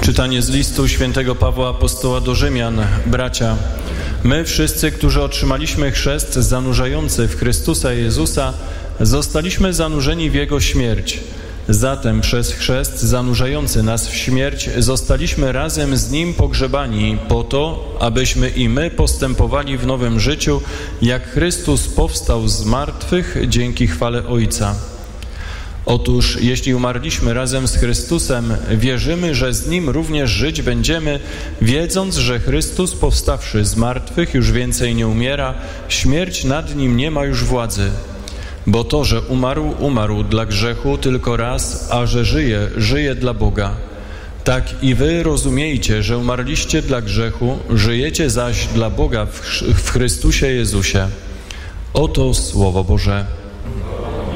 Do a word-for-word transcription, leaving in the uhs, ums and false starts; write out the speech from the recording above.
Czytanie z listu świętego Pawła Apostoła do Rzymian. Bracia, my wszyscy, którzy otrzymaliśmy chrzest zanurzający w Chrystusa Jezusa, zostaliśmy zanurzeni w Jego śmierć. Zatem przez chrzest zanurzający nas w śmierć zostaliśmy razem z Nim pogrzebani po to, abyśmy i my postępowali w nowym życiu, jak Chrystus powstał z martwych dzięki chwale Ojca. Otóż jeśli umarliśmy razem z Chrystusem, wierzymy, że z Nim również żyć będziemy, wiedząc, że Chrystus powstawszy z martwych już więcej nie umiera, śmierć nad Nim nie ma już władzy. Bo to, że umarł, umarł dla grzechu tylko raz, a że żyje, żyje dla Boga. Tak i wy rozumiejcie, że umarliście dla grzechu, żyjecie zaś dla Boga w, w Chrystusie Jezusie. Oto Słowo Boże.